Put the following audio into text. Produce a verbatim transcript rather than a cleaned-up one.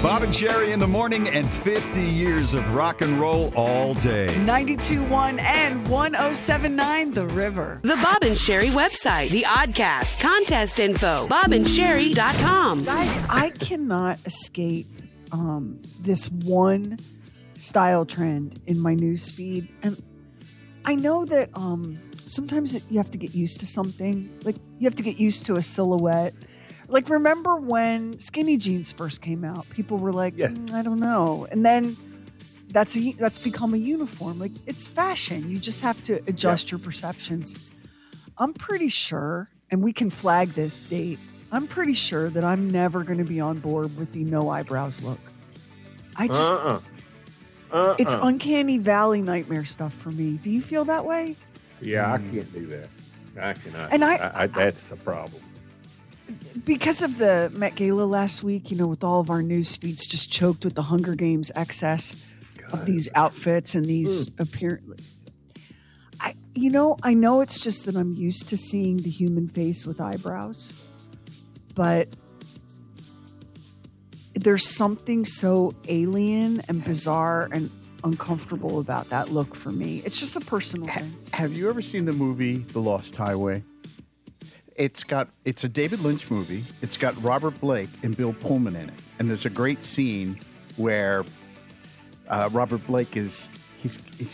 Bob and Sherry in the morning and fifty years of rock and roll all day. ninety-two point one and one oh seven point nine The River. The Bob and Sherry website, the Oddcast, contest info, bob and sherry dot com. Guys, I cannot escape um, this one style trend in my news feed. And I know that um, sometimes it, you have to get used to something. Like, you have to get used to a silhouette. Like, remember when skinny jeans first came out? People were like, yes. mm, I don't know. And then that's a, that's become a uniform. Like, it's fashion. You just have to adjust yeah. your perceptions. I'm pretty sure, and we can flag this date, I'm pretty sure that I'm never going to be on board with the no eyebrows look. I just, uh-uh. Uh-uh. It's uncanny valley nightmare stuff for me. Do you feel that way? Yeah, I can't do that. I cannot. And I, I, I that's the problem. Because of the Met Gala last week, you know, with all of our news feeds just choked with the Hunger Games excess God. of these outfits and these mm. appearance. I, you know, I know it's just that I'm used to seeing the human face with eyebrows, but there's something so alien and bizarre and uncomfortable about that look for me. It's just a personal ha- thing. Have you ever seen the movie The Lost Highway? It's got it's a David Lynch movie. It's got Robert Blake and Bill Pullman in it. And there's a great scene where uh, Robert Blake is he's he's